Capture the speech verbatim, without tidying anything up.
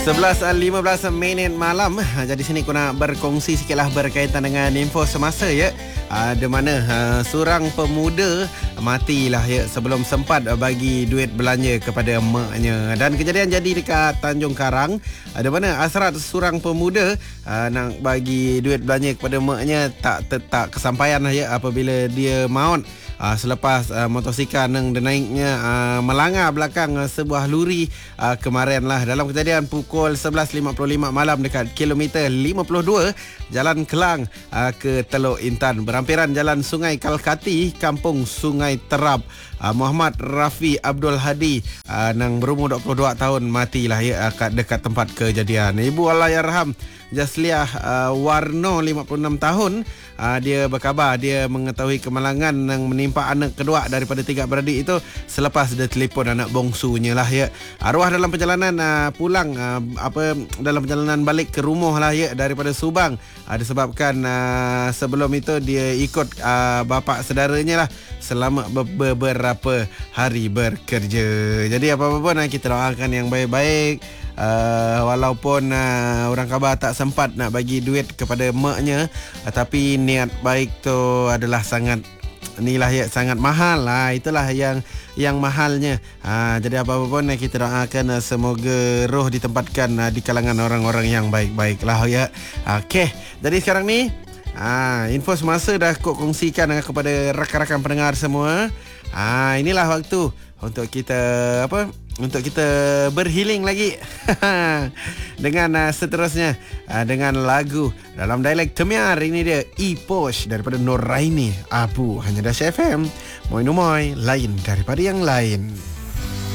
sebelas lima belas minit malam. Jadi sini aku nak berkongsi sikitlah berkaitan dengan info semasa ya. Di mana seorang pemuda matilah ya sebelum sempat bagi duit belanja kepada maknya. Dan kejadian jadi dekat Tanjung Karang, di mana asrat seorang pemuda nak bagi duit belanja kepada maknya tak tak kesampaian lah ya apabila dia maut. Uh, selepas uh, motosikal yang naiknya uh, melanggar belakang uh, sebuah luri uh, kemarin lah. Dalam kejadian pukul sebelas lima puluh lima malam dekat kilometer lima puluh dua Jalan Kelang uh, ke Teluk Intan, berhampiran Jalan Sungai Kalkati, Kampung Sungai Terap. uh, Muhammad Rafi Abdul Hadi uh, yang berumur dua puluh dua tahun matilah ya uh, dekat tempat kejadian. Ibu Allahyarham Jasliah uh, Warno lima puluh enam tahun, uh, dia berkhabar dia mengetahui kemalangan yang menimpa anak kedua daripada tiga beradik itu selepas dia telefon anak bongsunya lah ya. Arwah dalam perjalanan uh, pulang uh, apa dalam perjalanan balik ke rumah lah ya daripada Subang, uh, disebabkan uh, sebelum itu dia ikut uh, bapa saudaranya lah selama beberapa hari bekerja. Jadi apa-apa pun uh, kita doakan yang baik-baik. Uh, walaupun uh, orang khabar tak sempat nak bagi duit kepada maknya, uh, tapi niat baik tu adalah sangat inilah ya, sangat mahal lah. Itulah yang yang mahalnya. uh, Jadi apa-apa pun uh, kita doakan uh, semoga roh ditempatkan uh, di kalangan orang-orang yang baik-baik lah ya. Okey, jadi sekarang ni uh, info semasa dah kok kongsikan uh, kepada rakan-rakan pendengar semua. uh, Inilah waktu untuk kita apa untuk kita berhealing lagi dengan uh, seterusnya uh, dengan lagu dalam dialek Temiar. Ini dia E-Posh daripada Nuraini Abu, hanya Dash F M. Moi Numoy, lain daripada yang lain.